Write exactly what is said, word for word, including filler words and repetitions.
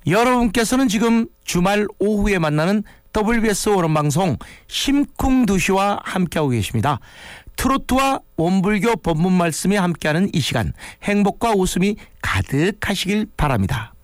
여러분께서는 지금 주말 오후에 만나는 더블유비에스 오른방송 심쿵두시와 함께하고 계십니다. 트로트와 원불교 법문 말씀이 함께하는 이 시간, 행복과 웃음이 가득하시길 바랍니다.